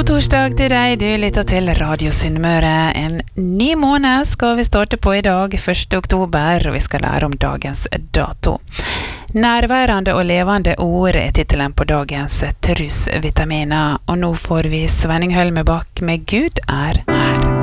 God torsdag til deg, du lytter til Radio Sunnmøre. En ny måned skal vi starte på i dag, 1. oktober, og vi skal lære om dagens dato. Nærværende og levende ord er titelen på dagens trusvitaminer, og nå får vi Svenning Hølmebakk med Gud er her.